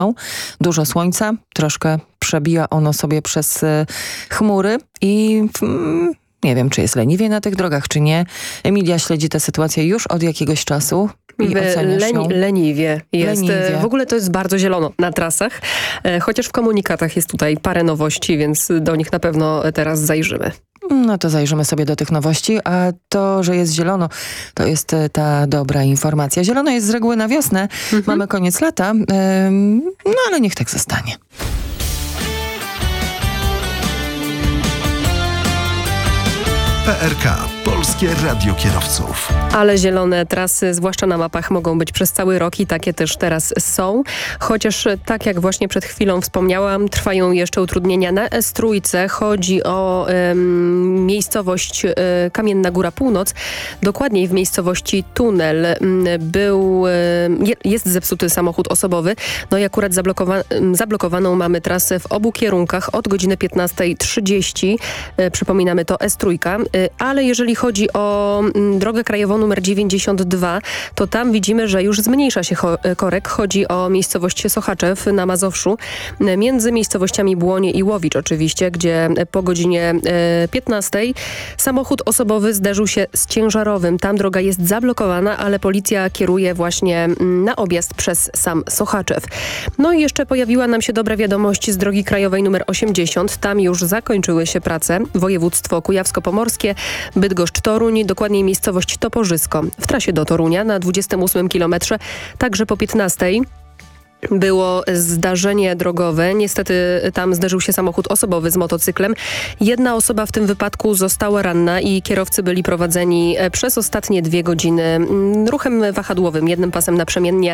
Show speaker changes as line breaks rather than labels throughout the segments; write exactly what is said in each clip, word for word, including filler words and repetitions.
Dużo słońca, troszkę przebija ono sobie przez y, chmury i mm, nie wiem, czy jest leniwie na tych drogach, czy nie. Emilia śledzi tę sytuację już od jakiegoś czasu. I
Leni, leniwie jest.
Leniwie.
W ogóle to jest bardzo zielono na trasach, chociaż w komunikatach jest tutaj parę nowości, więc do nich na pewno teraz zajrzymy.
No to zajrzymy sobie do tych nowości, a to, że jest zielono, to jest ta dobra informacja. Zielono jest z reguły na wiosnę, mhm. mamy koniec lata, ym, no ale niech tak zostanie.
P R K. Polskie Radio Kierowców.
Ale zielone trasy, zwłaszcza na mapach, mogą być przez cały rok i takie też teraz są. Chociaż tak jak właśnie przed chwilą wspomniałam, trwają jeszcze utrudnienia na S trzy. Chodzi o um, miejscowość um, Kamienna Góra Północ. Dokładniej w miejscowości Tunel um, był, um, jest zepsuty samochód osobowy. No i akurat zablokowa um, zablokowaną mamy trasę w obu kierunkach od godziny piętnasta trzydzieści. Um, przypominamy, to S trzy. Um, ale jeżeli chodzi o m, drogę krajową numer dziewięćdziesiąt dwa, to tam widzimy, że już zmniejsza się korek. Chodzi o miejscowość Sochaczew na Mazowszu, między miejscowościami Błonie i Łowicz oczywiście, gdzie po godzinie e, piętnastej samochód osobowy zderzył się z ciężarowym. Tam droga jest zablokowana, ale policja kieruje właśnie na objazd przez sam Sochaczew. No i jeszcze pojawiła nam się dobra wiadomość z drogi krajowej numer osiemdziesiąt. Tam już zakończyły się prace. Województwo kujawsko-pomorskie, Bydgoszcz-Toruń, dokładniej miejscowość Toporzysko. W trasie do Torunia na dwudziestym ósmym kilometrze, także po piętnastej. Było zdarzenie drogowe. Niestety tam zderzył się samochód osobowy z motocyklem. Jedna osoba w tym wypadku została ranna i kierowcy byli prowadzeni przez ostatnie dwie godziny ruchem wahadłowym, jednym pasem naprzemiennie.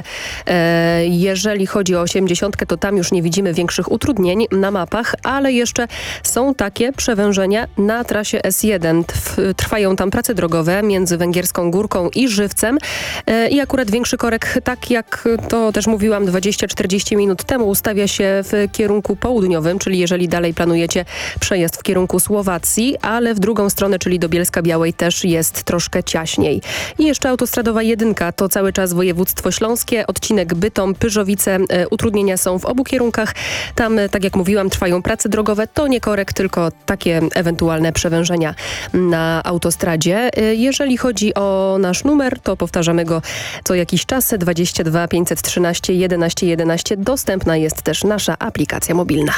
Jeżeli chodzi o osiemdziesiątkę, to tam już nie widzimy większych utrudnień na mapach, ale jeszcze są takie przewężenia na trasie S jeden. Trwają tam prace drogowe między Węgierską Górką i Żywcem i akurat większy korek, tak jak to też mówiłam, dwadzieścia czterdzieści minut temu ustawia się w kierunku południowym, czyli jeżeli dalej planujecie przejazd w kierunku Słowacji, ale w drugą stronę, czyli do Bielska-Białej też jest troszkę ciaśniej. I jeszcze autostradowa jedynka, to cały czas województwo śląskie, odcinek Bytom-Pyrzowice, e, utrudnienia są w obu kierunkach. Tam, tak jak mówiłam, trwają prace drogowe, to nie korek, tylko takie ewentualne przewężenia na autostradzie. E, jeżeli chodzi o nasz numer, to powtarzamy go co jakiś czas, dwadzieścia dwa pięćset trzynaście jedenaście jedenaście. Dostępna jest też nasza aplikacja mobilna.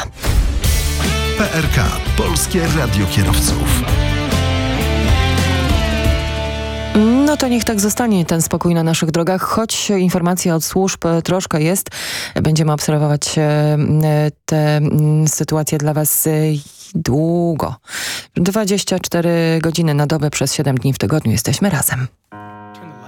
P R K. Polskie Radio Kierowców.
No to niech tak zostanie ten spokój na naszych drogach, choć informacja od służb troszkę jest. Będziemy obserwować tę sytuację dla Was długo. dwadzieścia cztery godziny na dobę przez siedem dni w tygodniu jesteśmy razem.